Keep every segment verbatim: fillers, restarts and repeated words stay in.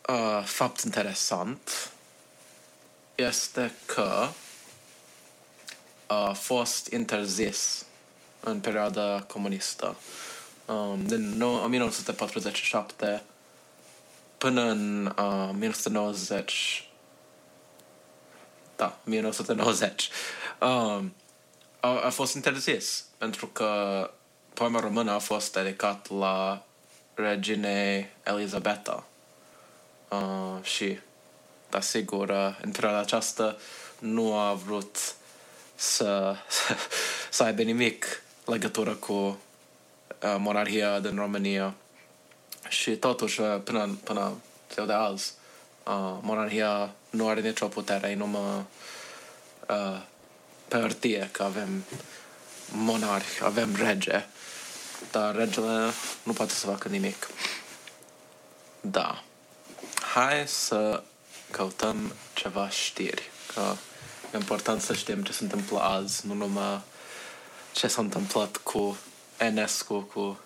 uh, fapt interesant este că a fost interzis în perioada comunistă. Um, din o mie nouă sute patruzeci și șapte până în uh, o mie nouă sute nouăzeci. Da, o mie nouă sute nouăzeci. Um, a, a fost interzis pentru că poema română a fost dedicat la regine Elizabeta. Uh, și, da, sigur, uh, în perioada aceasta nu a vrut să, să aibă nimic legătură cu uh, monarhia din România. Și totuși, uh, până, până ziua de azi, uh, monarhia nu are nicio putere, numai uh, pe hârtie că avem monarhi, avem rege, dar regele nu poate să facă nimic. Da. Hai să căutăm ceva știri, că e important să știm ce se întâmplă azi, nu numai ce s-a întâmplat cu Enescu cu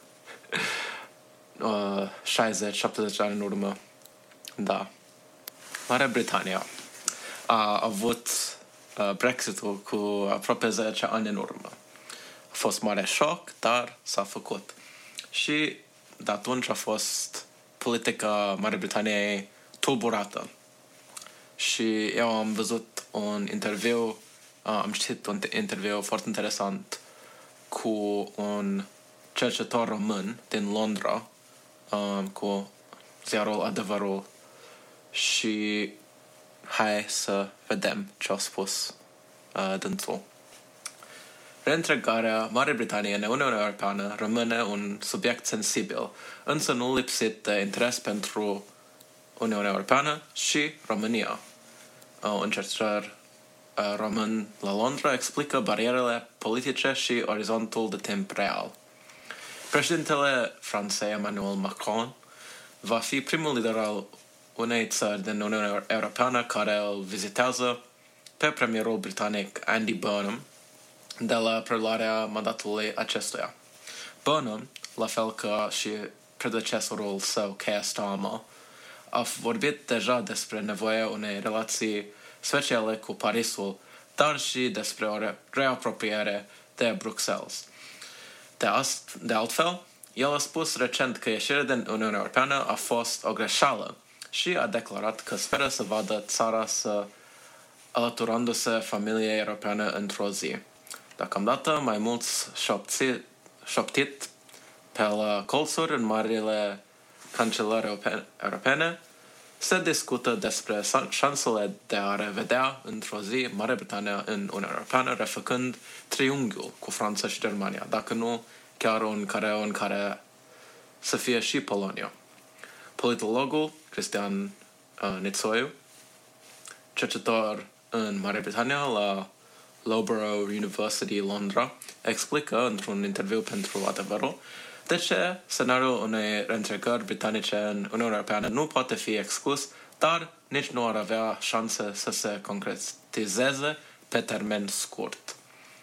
uh, șaizeci șaptezeci ani în urmă. Da. Marea Britania a avut uh, Brexit-ul cu aproape zece ani în urmă. A fost mare șoc, dar s-a făcut. Și de atunci a fost politica Marii Britaniei tulburată. Și eu am văzut un interviu, uh, am citit un interviu foarte interesant cu un cercetător român din Londra, uh, cu ziarul Adevărul, și hai să vedem ce a spus uh, dânsul. Reîntrăgarea Marii Britanii în Uniunea Europeană rămâne un subiect sensibil, însă nu lipsit de interes pentru Uniunea Europeană și România. Un cercetător uh, român la Londra explică barierele politice și orizontul de timp real. Președintele Franței, Emmanuel Macron, va fi primul lider al unei țări din Uniunea Europeană care îl vizitează pe premierul britanic Andy Burnham de la preluarea mandatului acestuia. Burnham, la fel ca și predecesorul său, Keir Starmer, a vorbit deja despre nevoia unei relații speciale cu Parisul, dar și despre o reapropiere de Bruxelles. De, ast- de altfel, el a spus recent că ieșirea din Uniunea Europeană a fost o greșeală și a declarat că speră să vadă țara să alăturându-se familiei europeană într-o zi. Deocamdată, mai mulți șoptit pe la colțuri în marile cancelări europene se discută despre șansele de a revedea într-o zi Marea Britanie în Uniunea Europeană, refăcând triunghiul cu Franța și Germania, dacă nu chiar un care, în care să fie și Polonia. Politologul Cristian uh, Nițoiu, cercetător în Marea Britanie la Loughborough University, Londra, explică într-un interviu pentru Adevărul de ce scenariul unei reîntregări britanice în Uniunea Europeană nu poate fi exclus, dar nici nu ar avea șanse să se concretizeze pe termen scurt.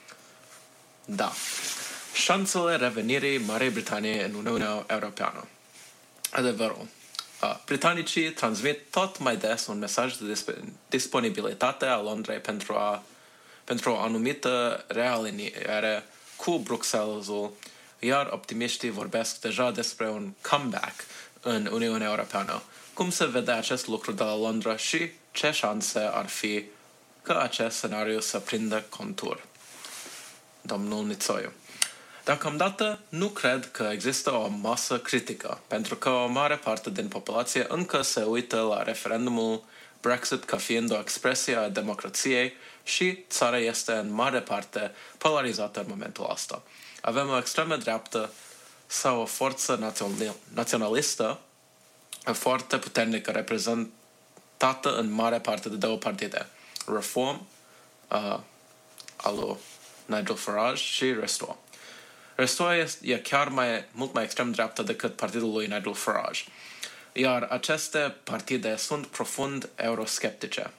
Da. Șansele revenirii Marii Britanii în Uniunea Europeană. Adevărul. Britanicii transmit tot mai des un mesaj de disponibilitate a Londrei pentru, a, pentru o anumită realiniere cu Bruxellesul, iar optimiștii vorbesc deja despre un comeback în Uniunea Europeană. Cum se vede acest lucru de la Londra și ce șanse ar fi ca acest scenariu să prindă contur? Domnul Nițoiu. Deocamdată nu cred că există o masă critică, pentru că o mare parte din populație încă se uită la referendumul Brexit ca fiind o expresie a democrației și țara este în mare parte polarizată în momentul ăsta. Avem o extremă dreaptă sau o forță naționalistă foarte puternică, reprezentată în mare parte de două partide, Reform, uh, al lui Nigel Farage, și Restore. Restore e chiar mai, mult mai extrem dreaptă decât partidul lui Nigel Farage, iar aceste partide sunt profund eurosceptice.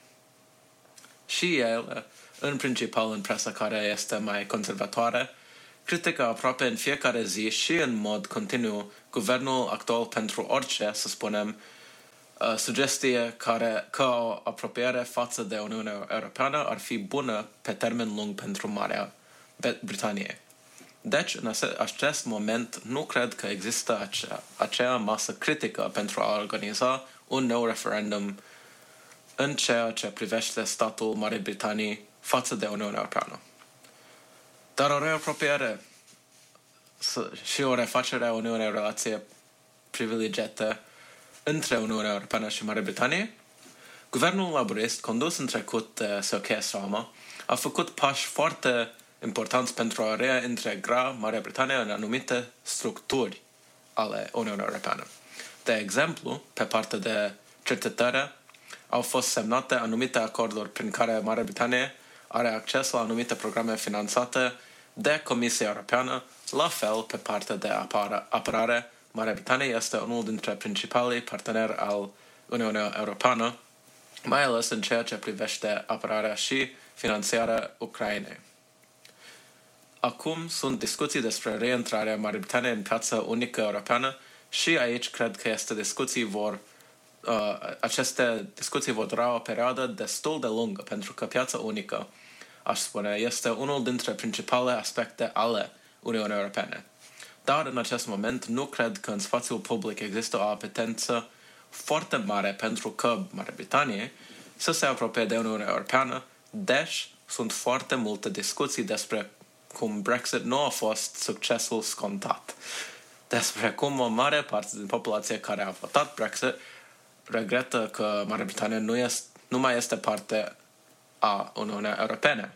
Și ele, în principal în presa care este mai conservatoare, critică aproape în fiecare zi și în mod continuu guvernul actual pentru orice, să spunem, uh, sugestie care, că o apropiere față de Uniunea Europeană ar fi bună pe termen lung pentru Marea Britanie. Deci, în acest moment, nu cred că există acea, acea masă critică pentru a organiza un nou referendum în ceea ce privește statul Marii Britanii față de Uniunea Europeană. Dar o reapropiere și o refacere a unei relații privilegiate între Uniunea Europeană și Marea Britanie, guvernul laborist, condus în trecut de Sir Keir Starmer, a făcut pași foarte importanți pentru a reintegra Marea Britanie în anumite structuri ale Uniunii Europene. De exemplu, pe partea de cercetare, au fost semnate anumite acorduri prin care Marea Britanie are acces la anumite programe finanțate de Comisia Europeană. La fel, pe partea de apărare, Marea Britanie este unul dintre principalii parteneri al Uniunii Europeană, mai ales în ceea ce privește apărarea și finanțarea Ucrainei. Acum sunt discuții despre reintrarea Marii Britanie în piața unică europeană și aici cred că este discuții vor, uh, aceste discuții vor dura o perioadă destul de lungă, pentru că piața unică, aș spune, este unul dintre principalele aspecte ale Uniunii Europene. Dar în acest moment nu cred că în spațiul public există o apetență foarte mare pentru că Marea Britanie să se apropie de Uniunea Europeană, deci sunt foarte multe discuții despre cum Brexit nu a fost succesul scontat. Despre cum o mare parte din populație care a votat Brexit regretă că Marea Britanie nu, este, nu mai este parte a Uniunii Europene.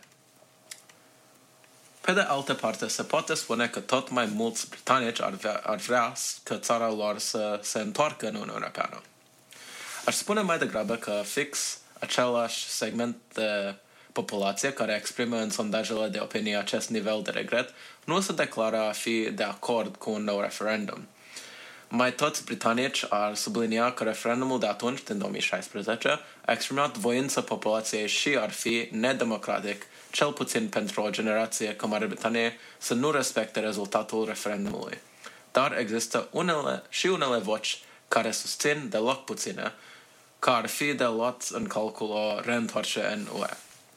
Pe de altă parte, se poate spune că tot mai mulți britanici ar vrea, ar vrea că țara lor să se întoarcă în Uniunea Europeană. Aș spune mai degrabă că fix același segment de populație care exprimă în sondajele de opinie acest nivel de regret nu se declară a fi de acord cu un nou referendum. Mai toți britanici ar sublinia că referendumul de atunci, din două mii șaisprezece, a exprimat voința populației și ar fi nedemocratic, cel puțin pentru o generație ca Marea Britanie, să nu respecte rezultatul referendumului. Dar există unele și unele voci care susțin, deloc puține, că ar fi de luat în calcul o reîntoarcere în U E.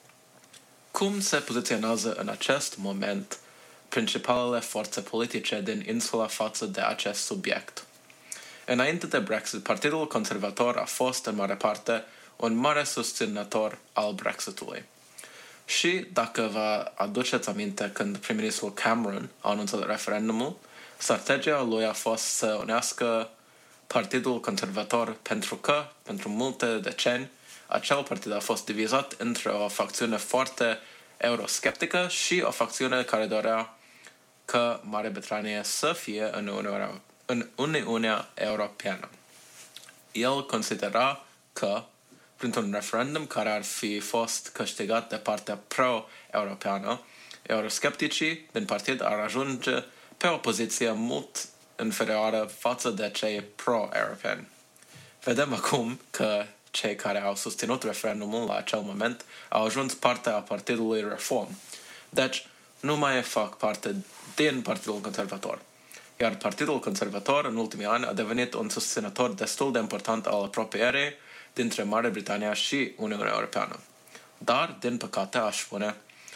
Cum se poziționează în acest moment principalele forțe politice din insula față de acest subiect? Înainte de Brexit, Partidul Conservator a fost în mare parte un mare susținător al Brexitului. Și dacă vă aduceți aminte când prim-ministrul Cameron a anunțat referendumul, strategia lui a fost să unească Partidul Conservator pentru că, pentru multe decenii, acel partid a fost divizat între o facțiune foarte eurosceptică și o facțiune care dorea că Marea Britanie să fie în Uniunea, în Uniunea Europeană. El considera că, printr-un referendum care ar fi fost câștigat de partea pro-europeană, euroscepticii din partid ar ajunge pe o poziție mult inferioară față de cei pro-europeni. Vedem acum că cei care au susținut referendumul la acel moment au ajuns parte a Partidului Reform. Deci, nu mai fac parte din Partidul Conservator. Iar Partidul Conservator, în ultimii ani, a devenit un susținător destul de important al apropierii dintre Marea Britanie și Uniunea Europeană. Dar, din păcate, aș spune,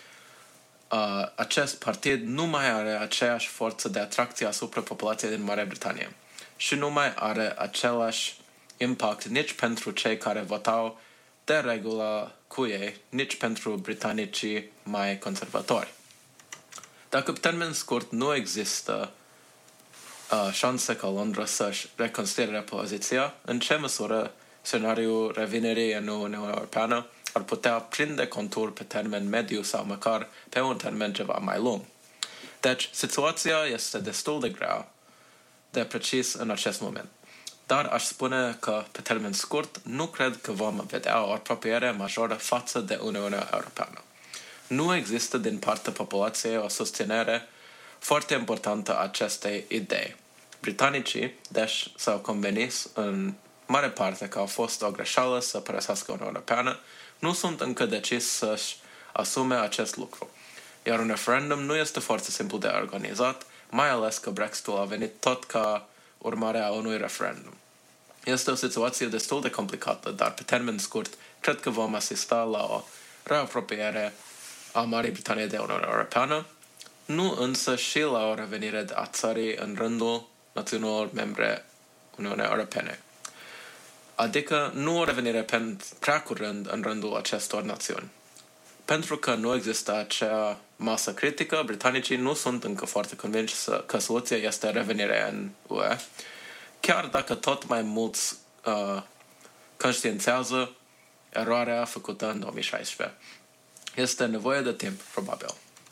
uh, acest partid nu mai are aceeași forță de atracție asupra populației din Marea Britanie și nu mai are același impact nici pentru cei care votau de regulă cu ei, nici pentru britanicii mai conservatori. Dacă pe termen scurt nu există uh, șanse ca Londra să-și reconsidere poziția, în ce măsură scenariul revenirii în Uniunea Europeană ar putea prinde contur pe termen mediu sau măcar pe un termen ceva mai lung. Deci, situația este destul de grea de precis în acest moment. Dar aș spune că, pe termen scurt, nu cred că vom vedea o apropiere majoră față de Uniunea Europeană. Nu există din partea populației o susținere foarte importantă a acestei idei. Britanicii, deci, s-au convenit în mare parte că a fost o greșeală să părăsească Uniunea Europeană, nu sunt încă decis să-și asume acest lucru. Iar un referendum nu este foarte simplu de organizat, mai ales că Brexitul a venit tot ca urmare a unui referendum. Este o situație destul de complicată, dar pe termen scurt, cred că vom asista la o reapropiere a Marii Britanii de Uniunea Europeană, nu însă și la o revenire a țării în rândul națiunilor membre Uniunii Europene. Adică nu o revenire prea curând în rândul acestor națiuni. Pentru că nu există acea masă critică, britanicii nu sunt încă foarte convinși că soluția este revenirea în U E, chiar dacă tot mai mulți uh, conștiințează eroarea făcută în două mii șaisprezece. Este nevoie de timp, probabil.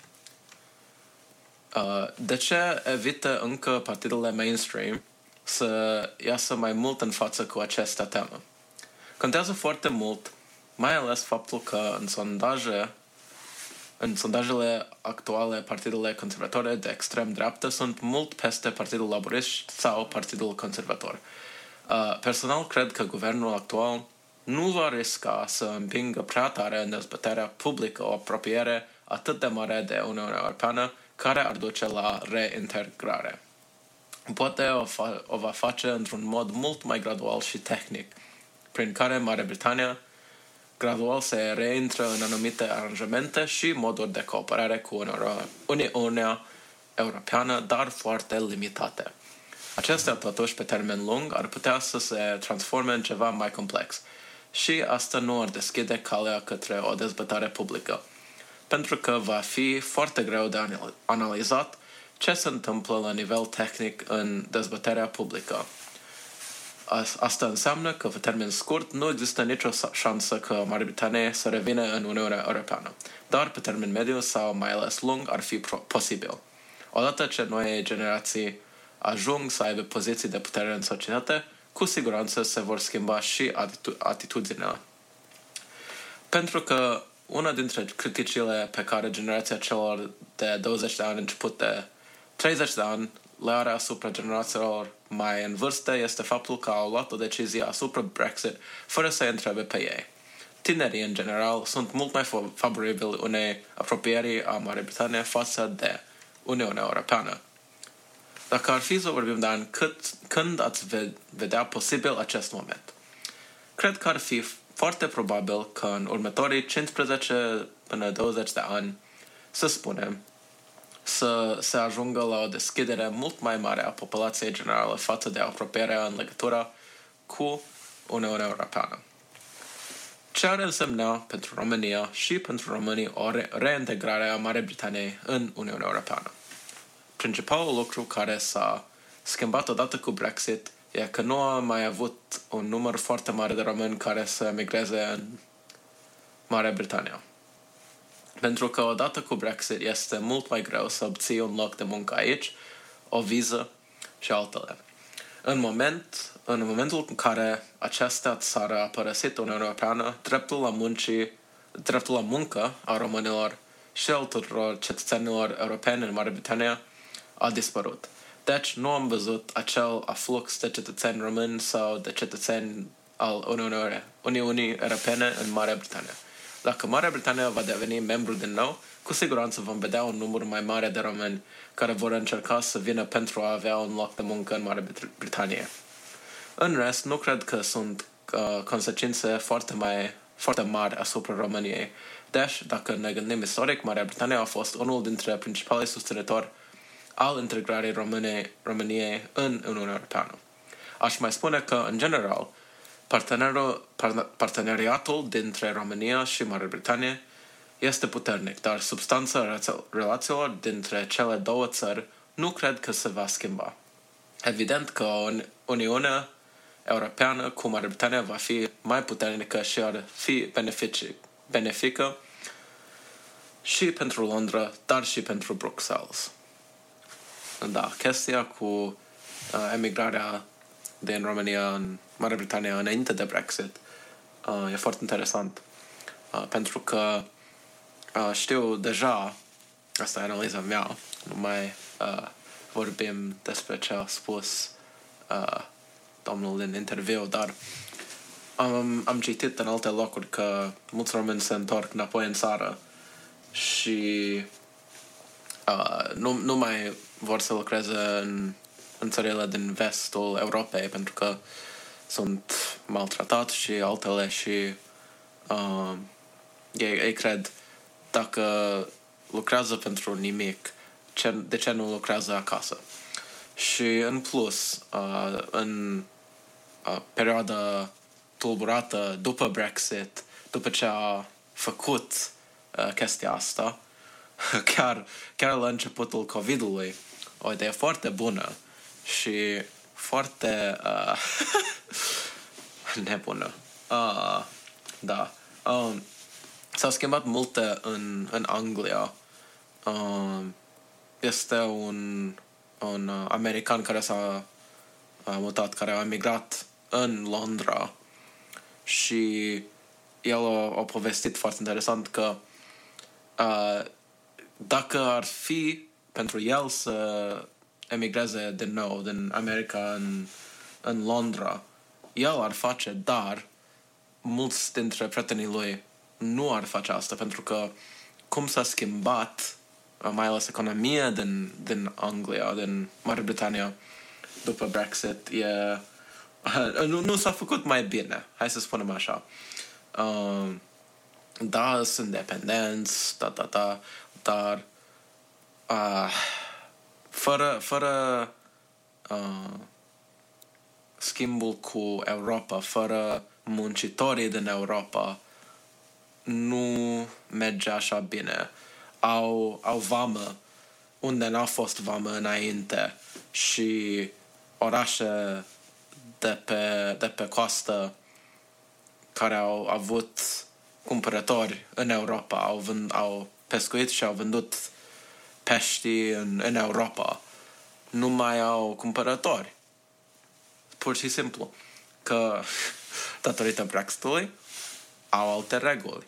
Uh, de ce evită încă partidele mainstream să iasă mai mult în față cu această temă? Contează foarte mult, mai ales faptul că în sondaje, în sondajele actuale, partidele conservatoare de extrem dreaptă sunt mult peste Partidul Laborist sau Partidul Conservator. Uh, personal, cred că guvernul actual nu va risca să împingă prea tare în dezbaterea publică o apropiere atât de mare de Uniunea Europeană, care ar duce la reintegrare. Poate o, fa- o va face într-un mod mult mai gradual și tehnic, prin care Marea Britanie gradual se reintră în anumite aranjamente și moduri de cooperare cu Uniunea Europeană, dar foarte limitate. Acestea, totuși, pe termen lung, ar putea să se transforme în ceva mai complex și asta nu ar deschide calea către o dezbătare publică, pentru că va fi foarte greu de analizat ce se întâmplă la nivel tehnic în dezbaterea publică. Asta înseamnă că, pe termen scurt, nu există nicio șansă că Marea Britanie să revină în Uniunea Europeană, dar pe termen mediu sau mai ales lung ar fi posibil. Odată ce noi generații ajung să aibă poziții de putere în societate, cu siguranță se vor schimba și atitu- atitudinea. Pentru că una dintre criticile pe care generația celor de douăzeci de ani început de treizeci de ani le are asupra generațiilor mai în vârstă este faptul că au luat o decizie asupra Brexit fără să întrebe pe ei. Tinerii, în general, sunt mult mai favorabili unei apropieri a Marii Britanie față de Uniunea Europeană. Dacă ar fi să vorbim de ani, cât, când ați vedea posibil acest moment? Cred că ar fi foarte probabil că în următorii cincisprezece până douăzeci de ani, să spunem, să se ajungă la o deschidere mult mai mare a populației generale față de apropierea în legătură cu Uniunea Europeană. Ce ar însemna pentru România și pentru românii o re- reintegrare a Marii Britaniei în Uniunea Europeană? Principalul lucru care s-a schimbat odată cu Brexit e că nu a mai avut un număr foarte mare de români care să emigreze în Marea Britanie. Pentru că odată cu Brexit este mult mai greu să obții un loc de muncă aici, o viză și altele. În, moment, în momentul în care această țară a părăsit Uniunea Europeană, dreptul la, muncii, dreptul la muncă a românilor și al tuturor cetățenilor europeni în Marea Britanie a dispărut. Deci nu am văzut acel aflux de cetățeni români sau de cetățeni al Uniunii, Uniunii Europene în Marea Britanie. Dacă Marea Britanie va deveni membru din nou, cu siguranță vom vedea un număr mai mare de români care vor încerca să vină pentru a avea un loc de muncă în Marea Britanie. În rest, nu cred că sunt uh, consecințe foarte, mai, foarte mari asupra României. Deci, dacă ne gândim istoric, Marea Britanie a fost unul dintre principalii susținători al integrării României, României în Uniunea Europeană. Aș mai spune că, în general, parteneriatul dintre România și Marea Britanie este puternic, dar substanța relațiilor dintre cele două țări nu cred că se va schimba. Evident că o Uniune Europeană cu Marea Britanie va fi mai puternică și ar fi benefică și pentru Londra, dar și pentru Bruxelles. Da, chestia cu uh, emigrarea din România în Marea Britanie înainte de Brexit uh, e foarte interesant. Uh, pentru că uh, știu deja, asta e analiza mea, nu mai uh, vorbim despre ce a spus uh, domnul din interviu, dar am, am citit în alte locuri că mulți români se întorc înapoi în țară și uh, nu, nu mai vor să lucreze în, în țările din vestul Europei, pentru că sunt maltratați și altele și uh, ei, ei cred dacă lucrează pentru nimic, ce, de ce nu lucrează acasă? Și în plus, uh, în uh, perioada tulburată după Brexit, după ce a făcut uh, chestia asta, chiar, chiar la începutul COVID-ului, o idee foarte bună și foarte uh, nebună. Uh, da. Uh, s-au schimbat multe în, în Anglia. Uh, este un, un uh, american care s-a uh, mutat, care a emigrat în Londra și el a, a povestit foarte interesant că uh, dacă ar fi pentru el să emigreze din nou din America în, în Londra, el ar face, dar mulți dintre prietenii lui nu ar face asta, pentru că cum s-a schimbat mai ales economia din, din Anglia, din Marea Britanie după Brexit, e, nu, nu s-a făcut mai bine, hai să spunem așa. Uh, da, sunt independenți, da, da, da, dar uh, fără, fără uh, schimbul cu Europa, fără muncitorii din Europa, nu merge așa bine. Au, au vamă unde n-a fost vamă înainte și orașe de pe, de pe coastă care au avut cumpărători în Europa, au, vând, au pescuit și au vândut pești în, în Europa, nu mai au cumpărători. Pur și simplu. Că datorită Brexitului au alte reguli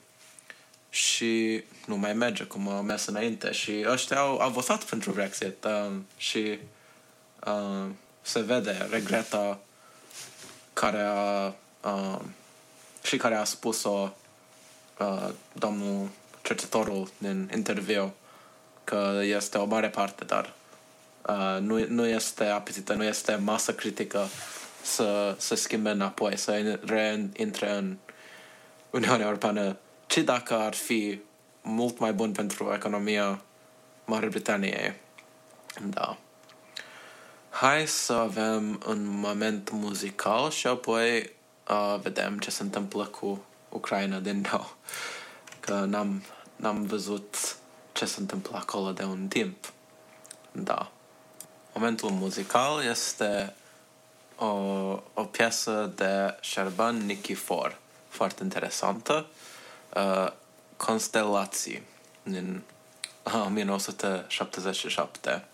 și nu mai merge cum a mers înainte și ăștia au, au votat pentru Brexit uh, și uh, se vede regreta care a uh, și care a spus-o uh, domnul cercetătorul din interviu, că este o mare parte, dar uh, nu, nu este apetită, nu este masă critică să se schimbe înapoi, să reintre în Uniunea Europeană, ci dacă ar fi mult mai bun pentru economia Marii Britaniei. Da. Hai să avem un moment muzical și apoi uh, vedem ce se întâmplă cu Ucraina din nou. Că n-am, n-am văzut ce se întâmplă acolo de un timp. Da. Momentul muzical este o, o piesă de Șerban Nikifor, foarte interesantă, uh, Constelații, din uh, o mie nouă sute șaptezeci și șapte.